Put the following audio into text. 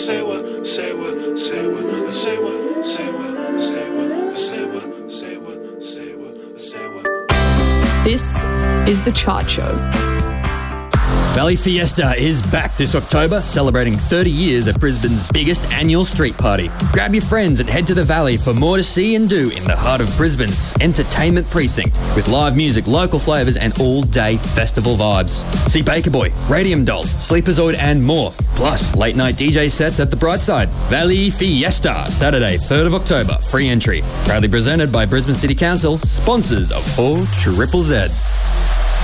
say what, say what, say what, say what, say what, say what, say what, say what, say what, say what. This is The Chart Show. Valley Fiesta is back this October, celebrating 30 years of Brisbane's biggest annual street party. Grab your friends and head to the Valley for more to see and do in the heart of Brisbane's entertainment precinct, with live music, local flavours and all-day festival vibes. See Baker Boy, Radium Dolls, Sleeperzoid and more, plus late-night DJ sets at the Brightside. Valley Fiesta, Saturday, 3rd of October, free entry. Proudly presented by Brisbane City Council, sponsors of 4ZZZ.